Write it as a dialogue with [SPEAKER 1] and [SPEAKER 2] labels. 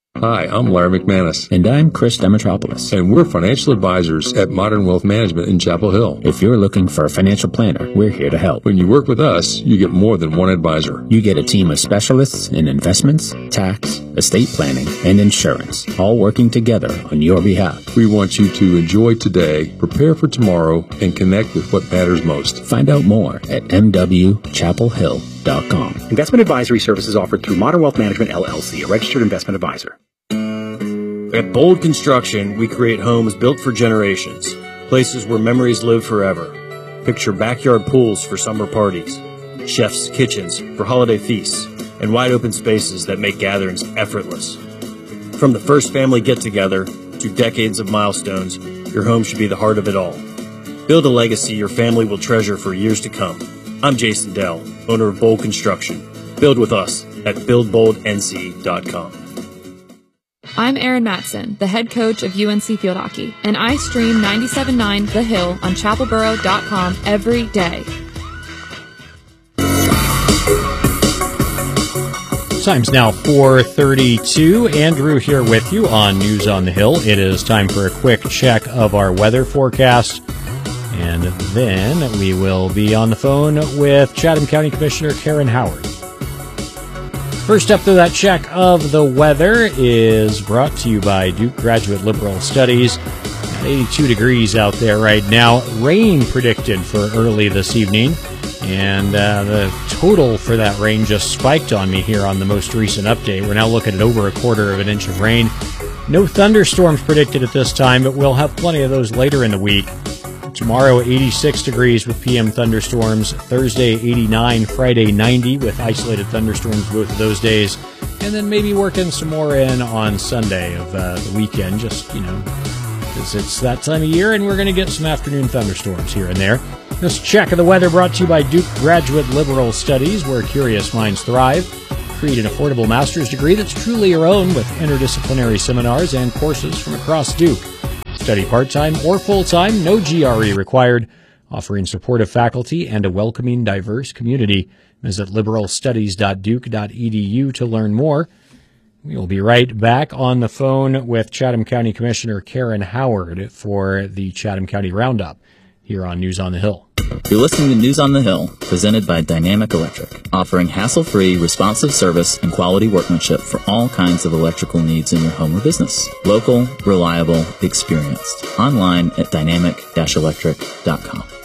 [SPEAKER 1] Hi, I'm Larry McManus.
[SPEAKER 2] And I'm Chris Demetropoulos.
[SPEAKER 1] And we're financial advisors at Modern Wealth Management in Chapel Hill.
[SPEAKER 2] If you're looking for a financial planner, we're here to help.
[SPEAKER 1] When you work with us, you get more than one advisor.
[SPEAKER 2] You get a team of specialists in investments, tax, estate planning, and insurance, all working together on your behalf.
[SPEAKER 1] We want you to enjoy today, prepare for tomorrow, and connect with what matters most.
[SPEAKER 2] Find out more at mwchapelhill.com.
[SPEAKER 3] Investment advisory services offered through Modern Wealth Management, LLC, a registered investment advisor.
[SPEAKER 4] At Bold Construction, we create homes built for generations, places where memories live forever. Picture backyard pools for summer parties, chef's kitchens for holiday feasts, and wide open spaces that make gatherings effortless. From the first family get-together to decades of milestones, your home should be the heart of it all. Build a legacy your family will treasure for years to come. I'm Jason Dell, owner of Bold Construction. Build with us at buildboldnc.com.
[SPEAKER 5] I'm Erin Matson, the head coach of UNC Field Hockey, and I stream 97.9 The Hill on chapelboro.com every day.
[SPEAKER 6] Time's now 4:32. Andrew here with you on News on the Hill. It is time for a quick check of our weather forecast, and then we will be on the phone with Chatham County Commissioner Karen Howard. First up, though, that check of the weather is brought to you by Duke Graduate Liberal Studies. 82 degrees out there right now. Rain predicted for early this evening. And the total for that rain just spiked on me here on the most recent update. We're now looking at over 1/4 inch of rain. No thunderstorms predicted at this time, but we'll have plenty of those later in the week. Tomorrow, 86 degrees with PM thunderstorms. Thursday, 89. Friday, 90 with isolated thunderstorms both of those days. And then maybe working some more in on Sunday of the weekend, just, because it's that time of year and we're going to get some afternoon thunderstorms here and there. This check of the weather brought to you by Duke Graduate Liberal Studies, where curious minds thrive. Create an affordable master's degree that's truly your own with interdisciplinary seminars and courses from across Duke. Study part-time or full-time, no GRE required, offering supportive faculty and a welcoming, diverse community. Visit liberalstudies.duke.edu to learn more. We will be right back on the phone with Chatham County Commissioner Karen Howard for the Chatham County Roundup here on News on the Hill.
[SPEAKER 7] You're listening to News on the Hill, presented by Dynamic Electric, offering hassle-free, responsive service and quality workmanship for all kinds of electrical needs in your home or business. Local, reliable, experienced. Online at dynamic-electric.com.